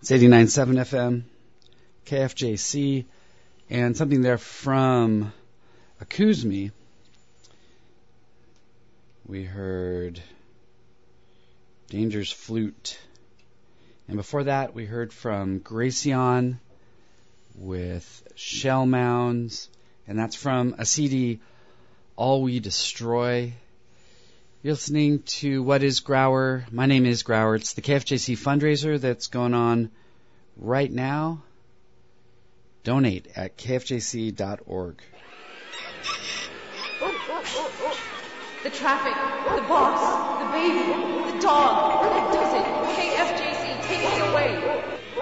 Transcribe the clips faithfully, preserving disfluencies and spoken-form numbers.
It's eighty-nine point seven F M, K F J C, and something there from Acousme. We heard Danger's Flute. And before that, we heard from Gracian with Shell Mounds. And that's from a C D, All We Destroy. You're listening to What is Grauer? My name is Grauer. It's the K F J C fundraiser that's going on right now. Donate at K F J C dot org. The traffic, the boss, the baby, the dog, that does it. K F J C, take it away.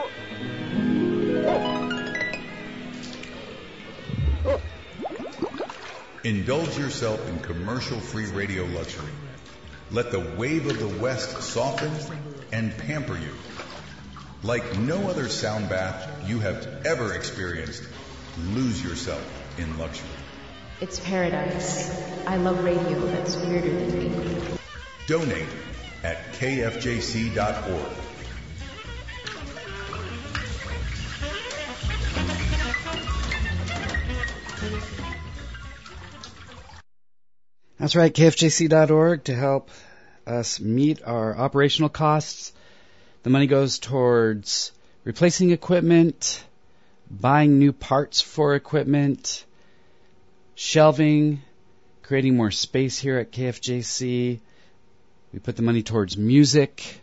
Indulge yourself in commercial-free radio luxury. Let the wave of the West soften and pamper you. Like no other sound bath you have ever experienced, lose yourself in luxury. It's paradise. I love radio that's weirder than me. Donate at K F J C dot org. That's right, K F J C dot org to help us meet our operational costs. The money goes towards replacing equipment, buying new parts for equipment, shelving, creating more space here at K F J C. We put the money towards music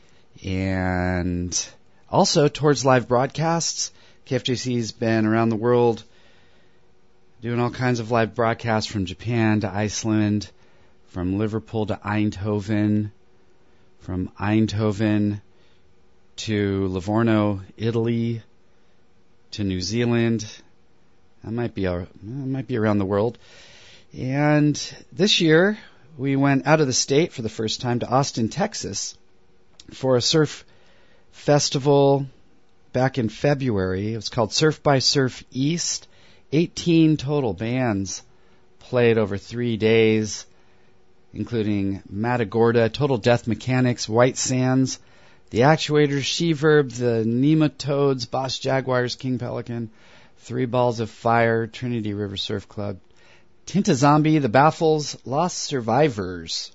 and also towards live broadcasts. K F J C's been around the world doing all kinds of live broadcasts from Japan to Iceland, from Liverpool to Eindhoven, from Eindhoven to Livorno, Italy, to New Zealand. That might be our, that might be around the world. And this year, we went out of the state for the first time to Austin, Texas, for a surf festival back in February. It was called Surf by Surf East. eighteen total bands played over three days, including Matagorda, Total Death Mechanics, White Sands, The Actuators, She-Verb, the Nematodes, Boss Jaguars, King Pelican, Three Balls of Fire, Trinity River Surf Club, Tinta Zombie, The Baffles, Lost Survivors,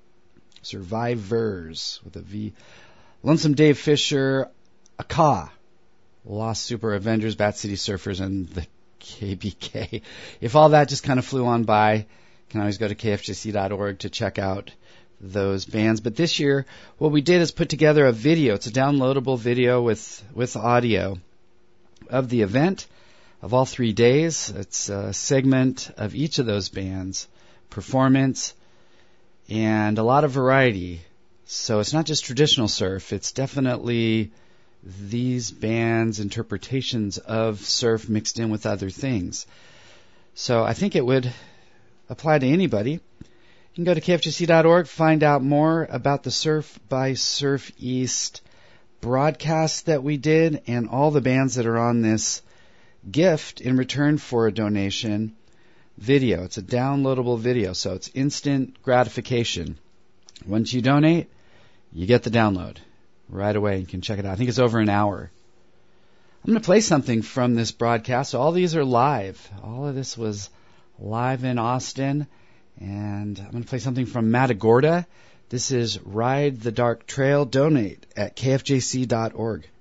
Survivors with a V, Lonesome Dave Fisher, Aka, Lost Super Avengers, Bat City Surfers, and the K B K. If all that just kind of flew on by, you can always go to K F J C dot org to check out those bands. But this year, what we did is put together a video. It's a downloadable video with, with audio of the event of all three days. It's a segment of each of those bands, performance, and a lot of variety. So it's not just traditional surf. It's definitely these bands' interpretations of surf mixed in with other things. So I think it would apply to anybody. You can go to K F J C dot org, find out more about the Surf by Surf East broadcast that we did and all the bands that are on this gift in return for a donation video. It's a downloadable video, so it's instant gratification. Once you donate, you get the download right away. You can check it out. I think it's over an hour. I'm going to play something from this broadcast. So all these are live. All of this was live in Austin. And I'm going to play something from Matagorda. This is Ride the Dark Trail. Donate at K F J C dot org.